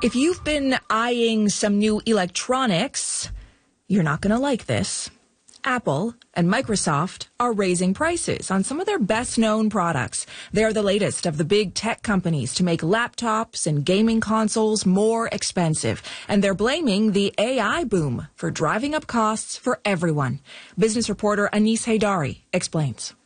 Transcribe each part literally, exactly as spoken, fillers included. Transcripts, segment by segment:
If you've been eyeing some new electronics, you're not going to like this. Apple and Microsoft are raising prices on some of their best-known products. They're the latest of the big tech companies to make laptops and gaming consoles more expensive. And they're blaming the A I boom for driving up costs for everyone. Business reporter Anis Haydari explains.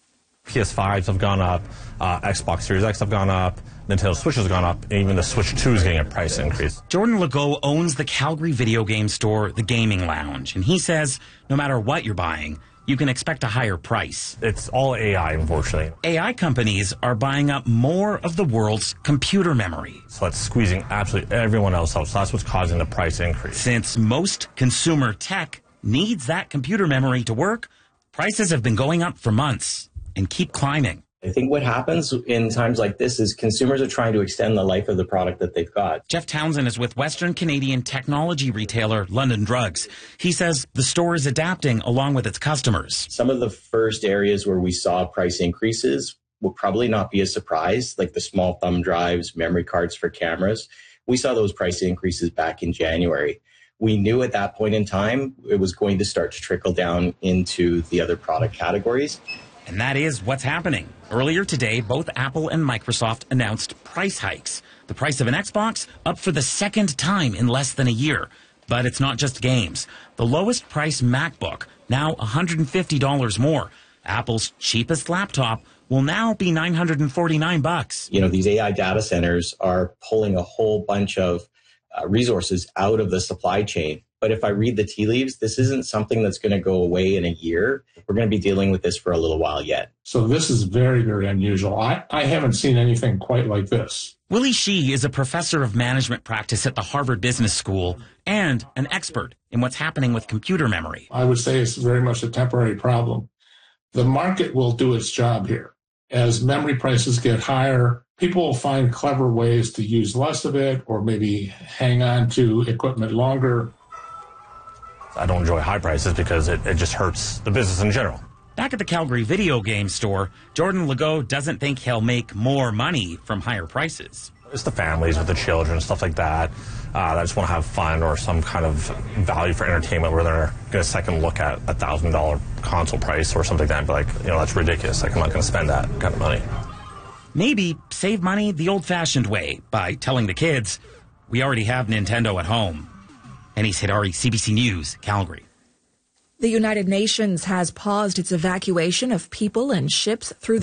P S fives have gone up, uh, Xbox Series X have gone up, Nintendo Switch has gone up, and even the Switch two is getting a price increase. Jordan Legault owns the Calgary video game store, The Gaming Lounge, and he says no matter what you're buying, you can expect a higher price. It's all A I, unfortunately. A I companies are buying up more of the world's computer memory. So that's squeezing absolutely everyone else out. So that's what's causing the price increase. Since most consumer tech needs that computer memory to work, prices have been going up for months and keep climbing. I think what happens in times like this is consumers are trying to extend the life of the product that they've got. Jeff Townsend is with Western Canadian technology retailer London Drugs. He says the store is adapting along with its customers. Some of the first areas where we saw price increases will probably not be a surprise, like the small thumb drives, memory cards for cameras. We saw those price increases back in January. We knew at that point in time it was going to start to trickle down into the other product categories. And that is what's happening. Earlier today, both Apple and Microsoft announced price hikes. The price of an Xbox up for the second time in less than a year. But it's not just games. The lowest price MacBook, now one hundred fifty dollars more. Apple's cheapest laptop will now be nine hundred forty-nine bucks. You know, these A I data centers are pulling a whole bunch of uh, resources out of the supply chain. But if I read the tea leaves, this isn't something that's going to go away in a year. We're going to be dealing with this for a little while yet. So this is very, very unusual. I, I haven't seen anything quite like this. Willie Shee is a professor of management practice at the Harvard Business School and an expert in what's happening with computer memory. I would say it's very much a temporary problem. The market will do its job here. As memory prices get higher, people will find clever ways to use less of it or maybe hang on to equipment longer. I don't enjoy high prices because it, it just hurts the business in general. Back at the Calgary video game store, Jordan Legault doesn't think he'll make more money from higher prices. It's the families with the children, stuff like that, uh, that just want to have fun or some kind of value for entertainment where they're going to second look at a one thousand dollars console price or something like that and be like, you know, that's ridiculous. Like, I'm not going to spend that kind of money. Maybe save money the old-fashioned way by telling the kids, we already have Nintendo at home. Anis Haydari, C B C News, Calgary. The United Nations has paused its evacuation of people and ships through the